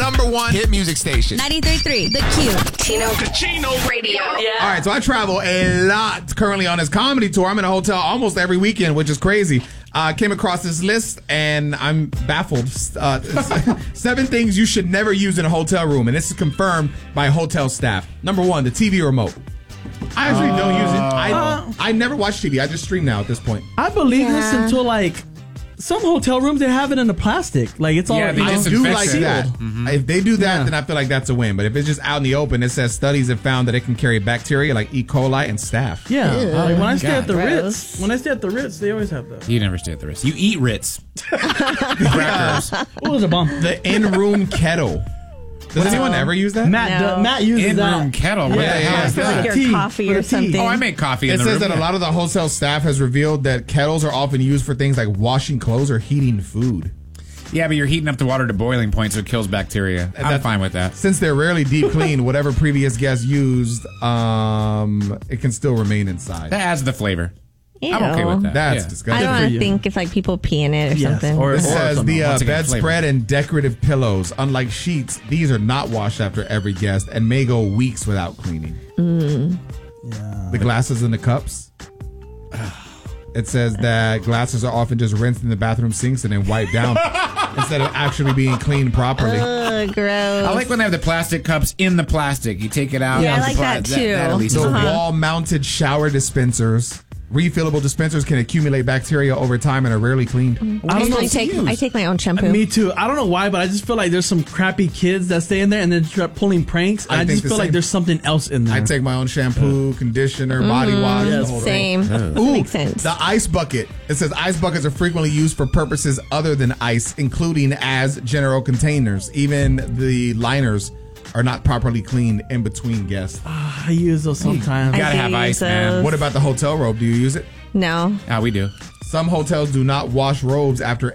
#1 hit music station. 93.3 The Q. Chino Radio. All right, so I travel a lot currently on this comedy tour. I'm in a hotel almost every weekend, which is crazy. Came across this list, and I'm baffled. 7 things you should never use in a hotel room, and this is confirmed by hotel staff. #1, the TV remote. I actually don't use it. I never watch TV. I just stream now at this point. I believe this until like some hotel rooms, they have it in the plastic. Like it's all. Yeah, they I do disinfect like it. that. If they do that, then I feel like that's a win. But if it's just out in the open, it says studies have found that it can carry bacteria like E. coli and staph. Yeah, like when I stay at the Gross. Ritz, they always have that. You never stay at the Ritz. You eat Ritz. Crackers. What was a bomb? The in-room kettle. Does anyone ever use that? Matt uses that. In-room kettle. What the hell is For that? like your tea. coffee For or tea. something. Oh, I make coffee in It the says room. that a lot of the hotel staff has revealed that kettles are often used for things like washing clothes or heating food. Yeah, but you're heating up the water to boiling point, so it kills bacteria. I'm that's- fine with that. Since they're rarely deep cleaned, whatever previous guest used, it can still remain inside. That adds the flavor. Ew. I'm okay with that. That's Yeah. I disgusting. don't for want to you. think if like people pee in it or Yes, something. or- It says something. the Once again, bedspread flavor. and decorative pillows, unlike sheets, these are not washed after every guest and may go weeks without cleaning. The glasses and the cups. It says that glasses are often just rinsed in the bathroom sinks and then wiped down instead of actually being cleaned properly. Ugh, gross. I like when they have the plastic cups in the plastic. You take it out. Yeah, I it's like that too. That at least The is good. wall-mounted shower dispensers. Refillable dispensers can accumulate bacteria over time and are rarely cleaned. I don't know. I take my own shampoo. Me too. I don't know why, but I just feel like there's some crappy kids that stay in there and then start pulling pranks. And I I, think just the feel like same. there's something else in there. I take my own shampoo, conditioner, body wash. the whole thing. Same. Ooh, Makes sense. The ice bucket. It says ice buckets are frequently used for purposes other than ice, including as general containers. Even the liners are not properly cleaned in between guests. I use those sometimes. I Gotta do have use ice, man. those. What about the hotel robe? Do you use it? No. Ah, we do. Some hotels do not wash robes after